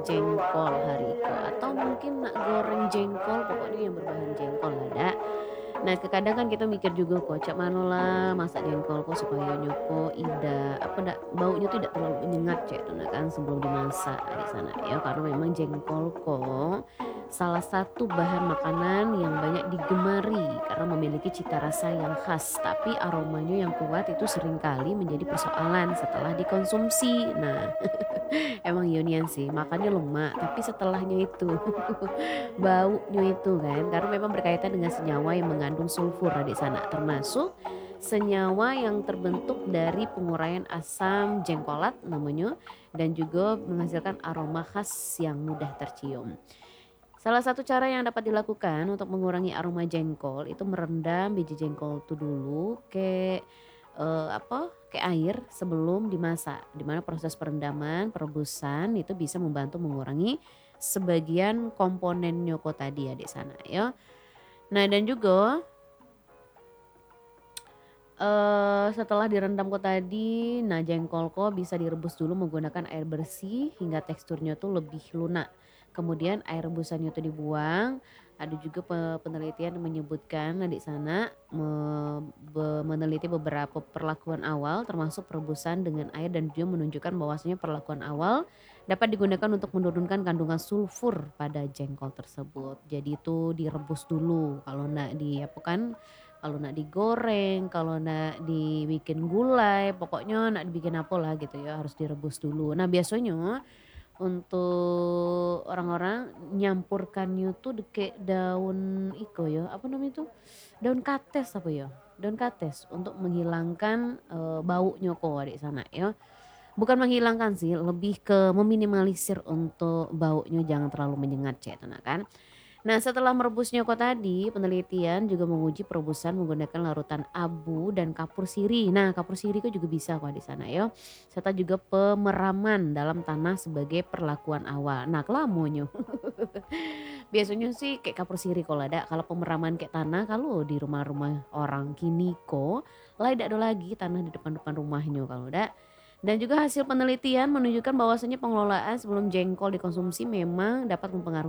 jengkol hariko atau mungkin nak goreng jengkol pokoknya yang berbahan jengkol ada. Nah, kadang kan kita mikir juga kok, cak manolah masak jengkol kok supaya nyoko ida apa ndak baunya tuh tidak terlalu menyengat cek tuh nah kan sebelum dimasak di sana ya karena memang jengkol kok salah satu bahan makanan yang banyak digemari karena memiliki cita rasa yang khas tapi aromanya yang kuat itu seringkali menjadi persoalan setelah dikonsumsi. Nah, emang Yonian sih, makannya lemak, tapi setelahnya itu baunya itu kan, karena memang berkaitan dengan senyawa yang mengandung sulfur di sana, termasuk senyawa yang terbentuk dari penguraian asam jengkolat namanya dan juga menghasilkan aroma khas yang mudah tercium. Salah satu cara yang dapat dilakukan untuk mengurangi aroma jengkol itu merendam biji jengkol itu dulu ke ke air sebelum dimasak. Di mana proses perendaman, perebusan itu bisa membantu mengurangi sebagian komponen nyoko tadi ya di sana ya. Nah dan juga setelah direndam kok tadi, nah jengkol kok bisa direbus dulu menggunakan air bersih hingga teksturnya tuh lebih lunak. Kemudian air rebusannya tuh dibuang. Ada juga penelitian yang menyebutkan di sana meneliti beberapa perlakuan awal termasuk perebusan dengan air dan juga menunjukkan bahwasanya perlakuan awal dapat digunakan untuk menurunkan kandungan sulfur pada jengkol tersebut. Jadi itu direbus dulu kalau enggak di apa kan kalau nak digoreng, kalau nak dibikin gulai, pokoknya nak dibikin apa lah gitu ya, harus direbus dulu. Nah, biasanya untuk orang-orang nyampurkannya tuh deke daun iko ya, apa namanya itu? Daun kates apa ya? Daun kates untuk menghilangkan baunya kok di sana ya. Bukan menghilangkan sih, lebih ke meminimalisir untuk baunya jangan terlalu menyengat cek nah kan. Nah, setelah merebusnya kok tadi, penelitian juga menguji perebusan menggunakan larutan abu dan kapur sirih. Nah, kapur sirih kok juga bisa kok di sana ya. Serta juga pemeraman dalam tanah sebagai perlakuan awal. Nah, kelamonyo. Biasanya sih kayak kapur sirih kalau ada. Kalau pemeraman kayak tanah, kalau di rumah-rumah orang kini kok, lah tidak ada lagi tanah di depan-depan rumahnya kalau ada. Dan juga hasil penelitian menunjukkan bahwasanya pengelolaan sebelum jengkol dikonsumsi memang dapat mempengaruhi